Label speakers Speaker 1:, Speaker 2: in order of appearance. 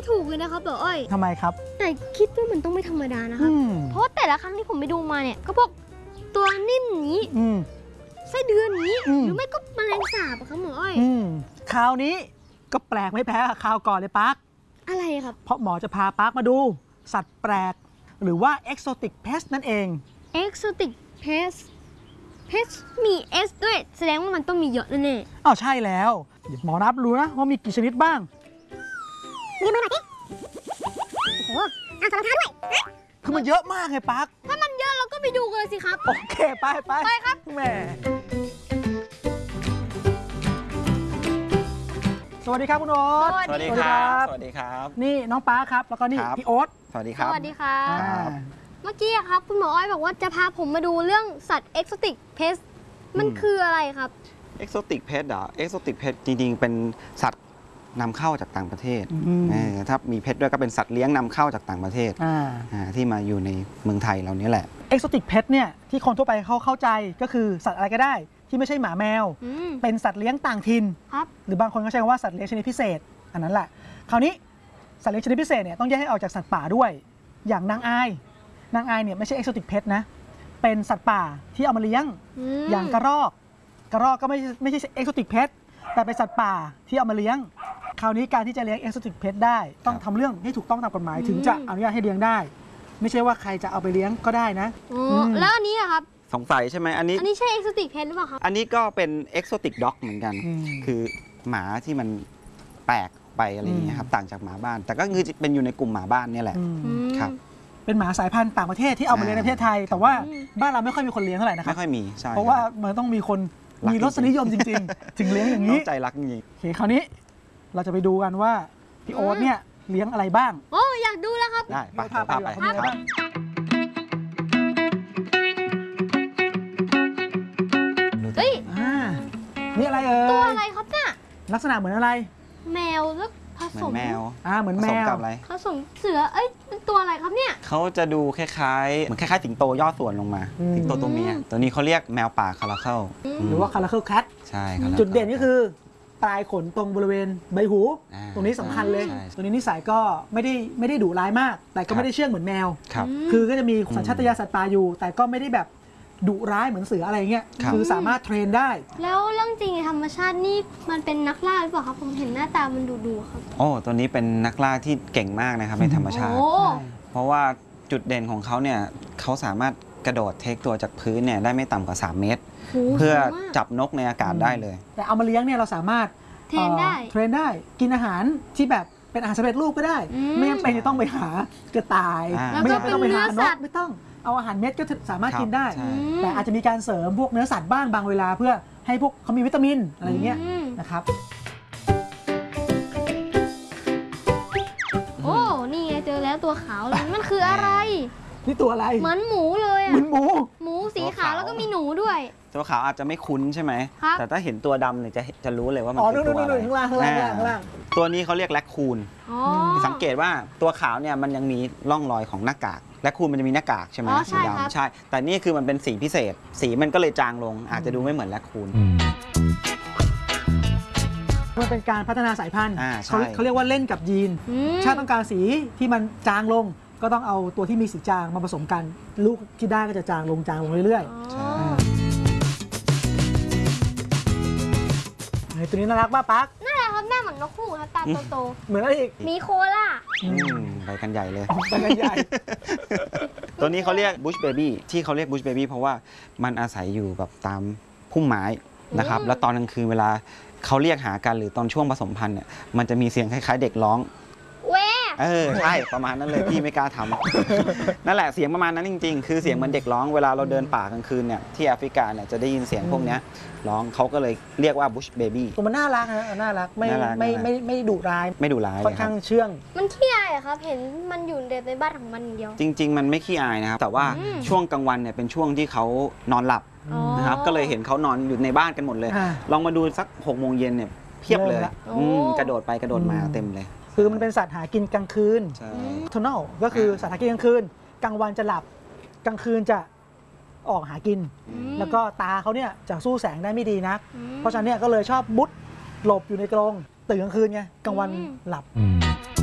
Speaker 1: ถูกเลยนะครับเบออ้อย
Speaker 2: ทำไมครับ
Speaker 1: แต่คิดว่ามันต้องไม่ธรรมดานะครับเพราะแต่ละครั้งที่ผมไปดูมาเนี่ยก็พวกตัวนิ่มนี้ไส้เดือนนี้หรือไม่ก็แมลงสาบครับหมออ้อย
Speaker 2: คราวนี้ก็แปลกไม่แพ้กับคราวก่อนเลยปัก
Speaker 1: อะไรครับ
Speaker 2: เพราะหมอจะพาปักมาดูสัตว์แปลกหรือว่า exotic pest นั่นเอง
Speaker 1: exotic pest มี S ด้วยแสดงว่ามันต้องมีเยอะแน่
Speaker 2: ๆอ้าวใช่แล้วเดี๋ยวหมอนับรู้นะว่ามีกี่ชนิดบ้าง
Speaker 1: มีมือหน่อยสิโอ้โหเอาสารพัดด้วย
Speaker 2: คือมันเยอะมากไงปัก
Speaker 1: ถ้ามันเยอะเราก็ไปดูกันเลยสิครับ
Speaker 2: โอเคไป
Speaker 1: ครับ
Speaker 2: แหมสวัสดีครับคุณโอ๊ต
Speaker 3: สวัสดีครับสวัสดีครับ
Speaker 2: นี่น้องป๊าครับแล้วก็นี่พี่โอ๊ต
Speaker 3: สวัสดีครับ
Speaker 1: สวัสดีครับเมื่อกี้ครับคุณหมออ้อยบอกว่าจะพาผมมาดูเรื่องสัตว์ exotic pest มันคืออะไรครับ
Speaker 3: exotic pest เหรอ exotic pest จริงๆเป็นสัตว์นำเข้าจากต่างประเทศถ้ามีเพชรด้วยก็เป็นสัตว์เลี้ยงนำเข้าจากต่างประเทศที่มาอยู่ในเมืองไทยเรานี่แหละ
Speaker 2: exotic pest เนี่ยที่คนทั่วไปเขาเข้าใจก็คือสัตว์อะไรก็ได้ที่ไม่ใช่หมาแมวเป็นสัตว์เลี้ยงต่างถิ่นหรือบางคนก็ใช้คำว่าสัตว์เลี้ยงชนิดพิเศษอันนั้นแหละคราวนี้สัตว์เลี้ยงชนิดพิเศษเนี่ยต้องแยกให้ออกจากสัตว์ป่าด้วยอย่างนางอายเนี่ยไม่ใช่ exotic pest นะเป็นสัตว์ป่าที่เอามาเลี้ยงอย่างกระรอกก็ไม่ใช่ exotic pest แต่เป็นสัตว์ป่าที่เอามาเลี้ยงคราวนี้การที่จะเลี้ยง exotic pest ได้ต้องทำเรื่องให้ถูกต้องตามกฎหมายถึงจะอนุญาตให้เลี้ยงได้ไม่ใช่ว่าใครจะเอาไปเลี้ยงก็ได้นะ
Speaker 1: แล้วอันนี้ครับ
Speaker 3: สงสัยใช่ไหมอันนี้
Speaker 1: ใช่ exotic pest หรือเปล่าครับ
Speaker 3: อันนี้ก็เป็น exotic dog เหมือนกันคือหมาที่มันแปลกไปอะไรอย่างเงี้ยครับต่างจากหมาบ้านแต่ก็คือเป็นอยู่ในกลุ่มหมาบ้านนี่แหละครับ
Speaker 2: เป็นหมาสายพันธุ์ต่างประเทศที่เอามาเลี้ยงในประเทศไทยแต่ว่าบ้านเราไม่ค่อยมีคนเลี้ยงเท่าไหร่นะครับ
Speaker 3: ไม่ค่อยมีใช่
Speaker 2: เพราะว่ามันต้องมีคนมีรสนิยมจริงๆถึงเลี้ยงอย่างนี้
Speaker 3: ใจรักจริง
Speaker 2: โอเคคราวนี้เราจะไปดูกันว่าพี่โอ๊ตเนี่ยเลี้ยงอะไรบ้าง
Speaker 1: โอ้อยากดูแล้วครับ
Speaker 3: ได้ไป
Speaker 2: พาไป
Speaker 1: เฮ้ย
Speaker 2: นี่อะไร
Speaker 1: ตัวอะไรครับเนี่ย
Speaker 2: ลักษณะเหมือนอะไร
Speaker 1: แมวแล้วผสม
Speaker 3: แมว
Speaker 2: เหมือนแมว
Speaker 3: กับอะไร
Speaker 1: ผสมเสือเป็นตัวอะไรครับเนี่ย
Speaker 3: เขาจะดูคล้ายๆเหมือนคล้ายๆสิงโตย่อส่วนลงมาสิงโตตัวเมียตัวนี้เขาเรียกแมวป่าคาราเคิล
Speaker 2: หรือว่าคาราเคิลแคท
Speaker 3: ใช่
Speaker 2: จุดเด่นก็คือปลายขนตรงบริเวณใบหูตรงนี้สำคัญเลยตัวนี้นิสัยก็ไม่ได้ดุร้ายมากแต่ก็ไม่ได้เชื่องเหมือนแมวคือก็จะมีสัญชาตญาณสัตว์ป่าอยู่แต่ก็ไม่ได้แบบดุร้ายเหมือนเสืออะไรเงี้ยคือสามารถเทรนได้
Speaker 1: แล้วเรื่องจริงในธรรมชาตินี่มันเป็นนักล่าหรือเปล่าครับผมเห็นหน้าตามันดุครับ
Speaker 3: โอ้ตัวนี้เป็นนักล่าที่เก่งมากนะครับในธรรมชาติเพราะว่าจุดเด่นของเขาเนี่ยเขาสามารถกระโดดเทคตัวจากพื้นเนี่ยได้ไม่ต่ำกว่า3 เมตรเพื่อจับนกในอากาศได้เลย
Speaker 2: แต่เอามาเลี้ยงเนี่ยเราสามารถเทรนได้กินอาหารที่แบบเป็นอาหารสำเร็จรูปก็ได้ไม่จำเป็นจะต้องไปหากระต่ายไม่จำเป็นต้องไปหานกไม่ต้องเอาอาหารเม็ดก็สามารถกินได้แต่อาจจะมีการเสริมพวกเนื้อสัตว์บ้างบางเวลาเพื่อให้พวกเขามีวิตามินอะไรอย่างเงี้ยนะครับ
Speaker 1: โอ้นี่ไงเจอแล้วตัวขาวเลยมันคืออะไร
Speaker 2: นี่ตัวอะไร
Speaker 1: เหมือนหมูเลย
Speaker 2: เหมือน
Speaker 1: หมูสีขาวแล้วก็มีหนูด้วย
Speaker 3: ตัวขาวอาจจะไม่คุ้นใช่ไหมแต่ถ้าเห็นตัวดำเนี่ยจะรู้เลยว่ามัน
Speaker 2: คือตัวอะไรข้างล่าง
Speaker 3: ตัวนี้เขาเรียกแรคคูนสังเกตว่าตัวขาวเนี่ยมันยังมีร่องรอยของหน้ากากแรคคูนมันจะมีหน้ากากใช่ไหมสีดำใช่แต่นี่คือมันเป็นสีพิเศษสีมันก็เลยจางลงอาจจะดูไม่เหมือนแรคคูน
Speaker 2: มันเป็นการพัฒนาสายพันธุ์เขาเรียกว่าเล่นกับยีนถ้าต้องการสีที่มันจางลงก็ต้องเอาตัวที่มีสีจางมาผสมกันลูกที่ได้ก็จะจางลงเรื่อยๆตัวนี้น่ารักป่ะปั๊ก
Speaker 1: น่ารักครับหน้าเหมือนนกคู่ครับตาโต
Speaker 2: ๆเหมือนอะไรอีก
Speaker 1: มีโคล่า
Speaker 3: ไปกันใหญ่เลย
Speaker 2: ไปกันใหญ่
Speaker 3: ตัวนี้เขาเรียกบุชเบบี้ที่เขาเรียกบุชเบบี้เพราะว่ามันอาศัยอยู่แบบตามพุ่มไม้นะครับแล้วตอนกลางคืนเวลาเขาเรียกหากันหรือตอนช่วงผสมพันธุ์เนี่ยมันจะมีเสียงคล้ายๆเด็กร้องใช่ประมาณนั้นเลยพี่ไม่กล้าทำนั่นแหละเสียงประมาณนั้นจริงๆคือเสียงเหมือนเด็กร้องเวลาเราเดินป่ากลางคืนเนี่ยที่แอฟริกาเนี่ยจะได้ยินเสียงพวกนี้ร้องเขาก็เลยเรียกว่าบุชเบบี้
Speaker 2: ตัวมันน่ารักนะน่ารักไม่ดุร้ายค่อนข้างเชื่อง
Speaker 1: มันขี้อายครับเห็นมันอยู่ในบ้านของมันอย่างเดียว
Speaker 3: จริงๆมันไม่ขี้อายนะครับแต่ว่าช่วงกลางวันเนี่ยเป็นช่วงที่เขานอนหลับนะครับก็เลยเห็นเขานอนอยู่ในบ้านกันหมดเลยลองมาดูสัก6 โมงเย็นเนี่ยเพียบเลยกระโดดไปกระโดดมาเต็มเลย
Speaker 2: คือมันเป็นสัตว์หากินกลางคืนทนอลก็คือสัตว์หากินกลางคืนกลางวันจะหลับกลางคืนจะออกหากินแล้วก็ตาเขาเนี่ยจะสู้แสงได้ไม่ดีนักเพราะฉะนั้นเนี่ยก็เลยชอบมุดหลบอยู่ในกรงตื่นกลางคืนไงกลางวันหลับ